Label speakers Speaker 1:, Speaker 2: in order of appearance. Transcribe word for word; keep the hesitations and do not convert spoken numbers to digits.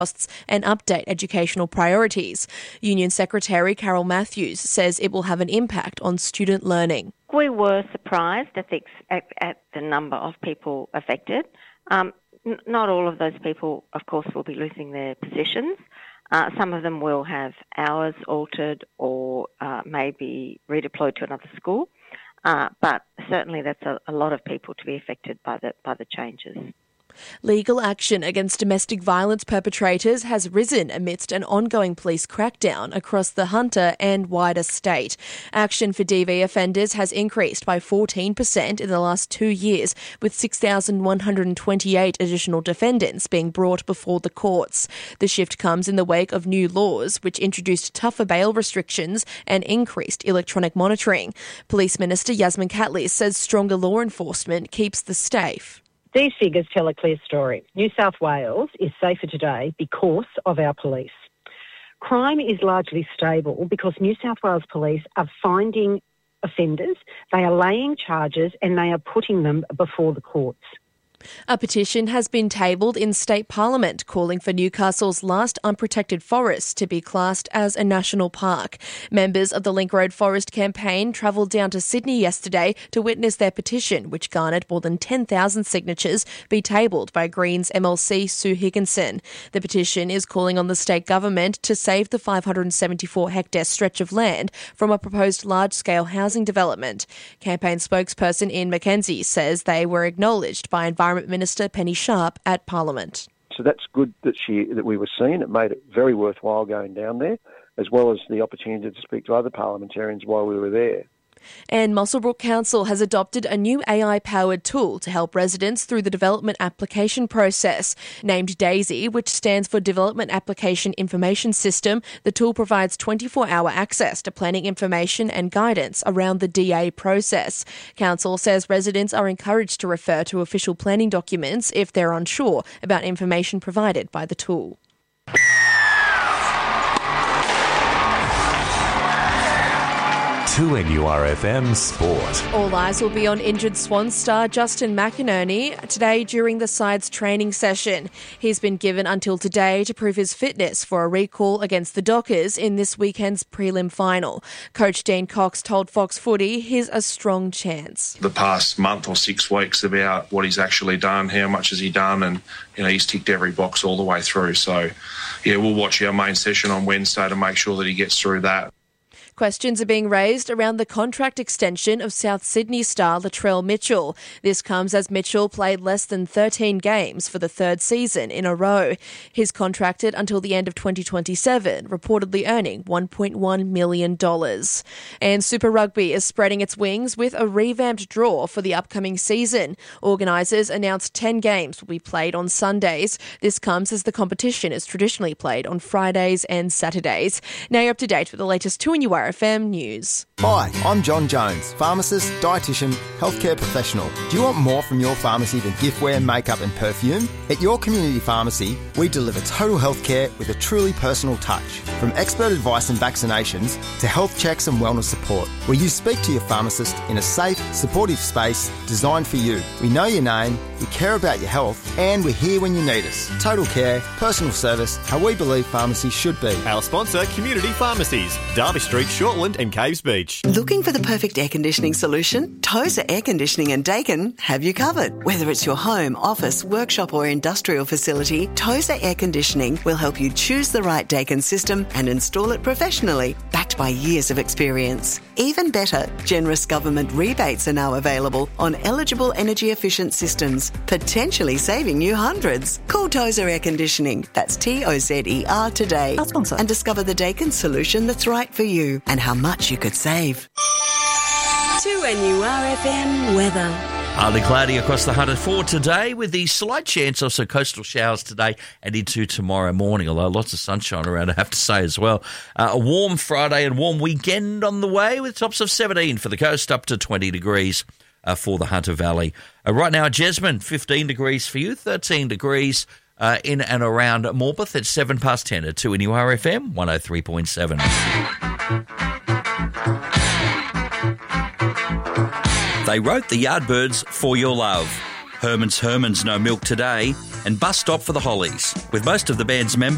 Speaker 1: costs and update educational priorities. Union Secretary Carol Matthews says it will have an impact on student learning.
Speaker 2: We were surprised at the, at, at the number of people affected. Um, n- not all of those people, of course, will be losing their positions. Uh, some of them will have hours altered or uh, maybe redeployed to another school. Uh, but certainly that's a, a lot of people to be affected by the by the changes.
Speaker 1: Legal action against domestic violence perpetrators has risen amidst an ongoing police crackdown across the Hunter and wider state. Action for D V offenders has increased by fourteen percent in the last two years, with six thousand one hundred twenty-eight additional defendants being brought before the courts. The shift comes in the wake of new laws which introduced tougher bail restrictions and increased electronic monitoring. Police Minister Yasmin Catley says stronger law enforcement keeps the safe.
Speaker 3: These figures tell a clear story. New South Wales is safer today because of our police. Crime is largely stable because New South Wales police are finding offenders, they are laying charges and they are putting them before the courts.
Speaker 1: A petition has been tabled in State Parliament calling for Newcastle's last unprotected forest to be classed as a national park. Members of the Link Road Forest campaign travelled down to Sydney yesterday to witness their petition, which garnered more than ten thousand signatures, be tabled by Greens M L C Sue Higginson. The petition is calling on the state government to save the five hundred seventy-four hectare stretch of land from a proposed large-scale housing development. Campaign spokesperson Ian McKenzie says they were acknowledged by Environment Minister Penny Sharp at Parliament.
Speaker 4: So that's good that she that we were seen. It made it very worthwhile going down there, as well as the opportunity to speak to other parliamentarians while we were there.
Speaker 1: And Muswellbrook Council has adopted a new A I-powered tool to help residents through the development application process. Named DAISY, which stands for Development Application Information System, the tool provides twenty-four hour access to planning information and guidance around the D A process. Council says residents are encouraged to refer to official planning documents if they're unsure about information provided by the tool.
Speaker 5: two N U R F M Sport.
Speaker 1: All eyes will be on injured Swans star Justin McInerney today during the side's training session. He's been given until today to prove his fitness for a recall against the Dockers in this weekend's prelim final. Coach Dean Cox told Fox Footy he's a strong chance.
Speaker 6: The past month or six weeks about what he's actually done, how much has he done, and you know he's ticked every box all the way through. So, yeah, we'll watch our main session on Wednesday to make sure that he gets through that.
Speaker 1: Questions are being raised around the contract extension of South Sydney star Latrell Mitchell. This comes as Mitchell played less than thirteen games for the third season in a row. He's contracted until the end of twenty twenty-seven, reportedly earning one point one million dollars. And Super Rugby is spreading its wings with a revamped draw for the upcoming season. Organisers announced ten games will be played on Sundays. This comes as the competition is traditionally played on Fridays and Saturdays. Now you're up to date with the latest two N U R F M news.
Speaker 7: Hi, I'm John Jones, pharmacist, dietitian, healthcare professional. Do you want more from your pharmacy than giftware, makeup and perfume? At your community pharmacy, we deliver total healthcare with a truly personal touch. From expert advice and vaccinations to health checks and wellness support, where you speak to your pharmacist in a safe, supportive space designed for you. We know your name, we care about your health, and we're here when you need us. Total care, personal service, how we believe pharmacy should be.
Speaker 8: Our sponsor, Community Pharmacies, Derby Street, Shortland and Caves Beach.
Speaker 9: Looking for the perfect air conditioning solution? Tozer Air Conditioning and Dakin have you covered. Whether it's your home, office, workshop or industrial facility, Tozer Air Conditioning will help you choose the right Dakin system and install it professionally, backed by years of experience. Even better, generous government rebates are now available on eligible energy efficient systems, potentially saving you hundreds. Call Tozer Air Conditioning, that's T O Z E R today, our sponsor, and discover the Dakin solution that's right for you and how much you could save.
Speaker 10: two N U R F M weather.
Speaker 11: Partly cloudy across the Hunter for today with the slight chance of some coastal showers today and into tomorrow morning, although lots of sunshine around, I have to say as well. Uh, a warm Friday and warm weekend on the way with tops of seventeen for the coast, up to twenty degrees uh, for the Hunter Valley. Uh, right now, Jasmine, fifteen degrees for you, thirteen degrees uh, in and around Morpeth at seven past ten at two N U R F M one oh three point seven. They wrote the Yardbirds for your love. Herman's Herman's No Milk Today and Bus Stop for the Hollies. With most of the band's members